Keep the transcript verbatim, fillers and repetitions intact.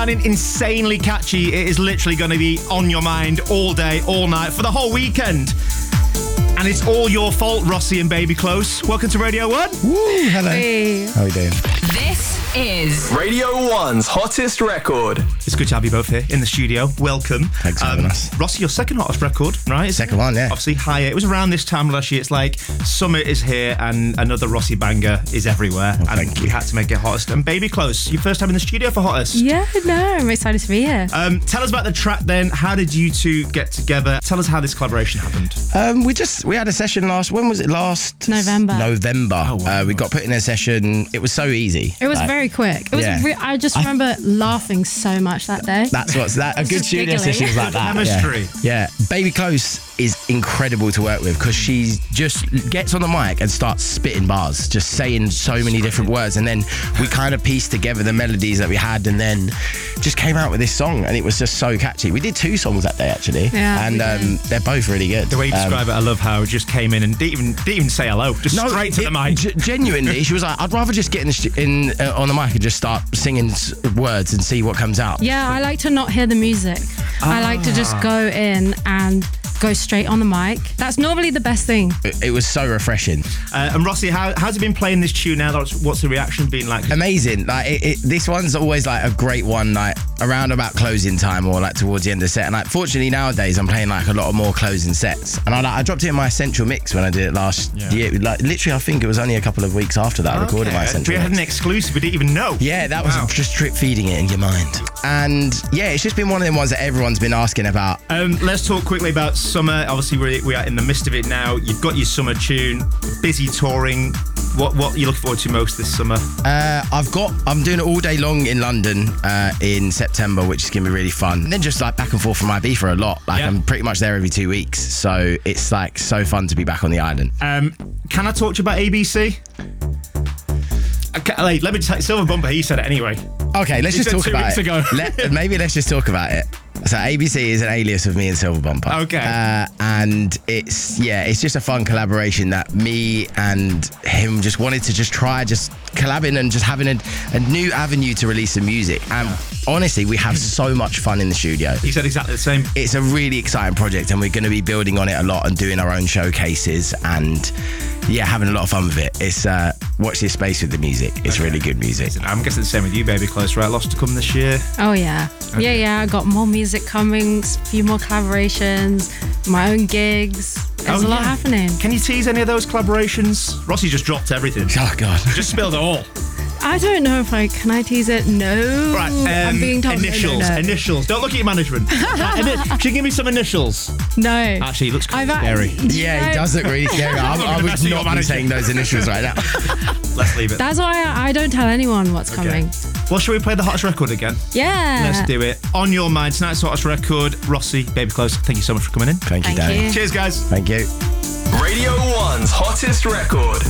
sounding insanely catchy. It is literally going to be on your mind all day, all night, for the whole weekend. And it's all your fault, Rossi and Baby Close. Welcome to Radio one. Woo, hello. Hey. How are you doing? This is Radio one's hottest record. It's good to have you both here in the studio. Welcome. Thanks for having us. Rossi, your second hottest record, right? Second one, yeah. Obviously higher. It was around this time last year. It's like summer is here and another Rossi banger is everywhere. Oh, and thank we you. had to make it hottest. And Baby Close, your first time in the studio for hottest. Yeah, no, I'm excited to be here. Um, tell us about the track then. How did you two get together? Tell us how this collaboration happened. Um, we just we had a session last. When was it? Last November. November. Oh, wow. uh, we got put in a session. It was so easy. It was Like, very quick. It was. yeah. Re- I just remember laughing so much that day. That's what's that. A good Just studio giggling. session is like that. Chemistry. Yeah. yeah. Baby Close is incredible to work with because she just gets on the mic and starts spitting bars, just saying so many different words, and then we kind of pieced together the melodies that we had, and then just came out with this song, and it was just so catchy. We did two songs that day actually, Yeah, and we um, did. they're both really good. The way you Um, describe it, I love how it just came in and didn't even, didn't even say hello. Just straight to it- the mic. g- genuinely, she was like, "I'd rather just get in, the stu- in uh, on the mic and just start singing s- words and see what comes out." Yeah, I like to not hear the music. I like to just go in and go straight on the mic. That's normally the best thing. It, it was so refreshing, Uh, and Rossi, how, how's it been playing this tune now? What's, what's the reaction been like? amazing. Like it, it, this one's always like a great one, like around about closing time or like towards the end of the set. And like, fortunately nowadays, I'm playing like a lot of more closing sets. And I, like, I dropped it in my essential mix when I did it last Yeah. year. Like literally, I think it was only a couple of weeks after that I recorded my Okay. essential We had an mix. exclusive. We didn't even know. Yeah, that was Wow. just drip feeding it in your mind. And yeah, it's just been one of them ones that everyone's been asking about. Um, let's talk quickly about summer. Obviously, we're, we are in the midst of it now. You've got your summer tune, busy touring. What what are you looking forward to most this summer? Uh, I've got, I'm doing it all day long in London uh, in September, which is going to be really fun. And then just like back and forth from Ibiza a lot. Like Yeah. I'm pretty much there every two weeks. So it's like so fun to be back on the island. Um, can I talk to you about A B C? Okay, like, let me tell you, Silver Bumper, he said it anyway. Okay, let's You just said talk two about weeks it. ago. Let, maybe let's just talk about it. So A B C is an alias of me and Silver Bumper. Okay. Uh, and it's, yeah, it's just a fun collaboration that me and him just wanted to just try, just collabing and just having a, a new avenue to release some music. And honestly, we have so much fun in the studio. He said exactly the same. It's a really exciting project and we're going to be building on it a lot and doing our own showcases and yeah, having a lot of fun with it. It's uh, watch this space with the music. It's really good music. I'm guessing the same with you, Baby Close, right? Lots to come this year. Oh yeah, yeah, yeah. I got more music coming, a few more collaborations, my own gigs. There's Oh, a lot yeah. happening. Can you tease any of those collaborations? Rossi just dropped everything. Oh God. Just spilled it all. I don't know if I can I tease it. No, Right, um, I'm being told no, initials. no, no. Initials. Don't look at your management. Right, ini- Should you give me some initials? No. Actually, it looks kind I've of scary. act- Yeah, he no. does look really scary. I, I the would best of your not be manager. saying those initials right now. Let's leave it. That's why I, I don't tell anyone what's coming. Well, shall we play the hottest record again? Yeah. Let's do it. On your mind, tonight's hottest record. Rossi, Baby Close, thank you so much for coming in. Thank you, Thank Danny. you. Cheers, guys. Thank you. Radio one's hottest record.